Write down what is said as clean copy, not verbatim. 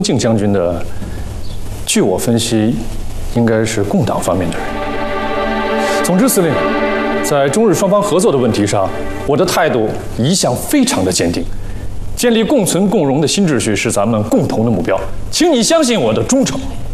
靖将军的，据我分析，应该是共党方面的人。总之，司令，在中日双方合作的问题上，我的态度一向非常的坚定。建立共存共荣的新秩序是咱们共同的目标，请你相信我的忠诚。